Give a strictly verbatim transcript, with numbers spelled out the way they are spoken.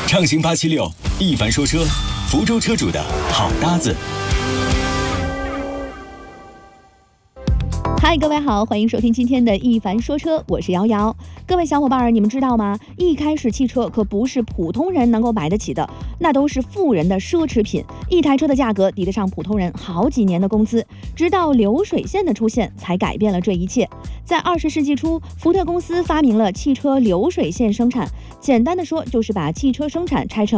畅行八七六，一凡说车，福州车主的好搭子。 嗨，各位好，欢迎收听今天的一凡说车，我是瑶瑶。各位小伙伴，你们知道吗？一开始汽车可不是普通人能够买得起的，那都是富人的奢侈品。一台车的价格抵得上普通人好几年的工资，直到流水线的出现，才改变了这一切。在二十世纪初，福特公司发明了汽车流水线生产，简单的说，就是把汽车生产拆成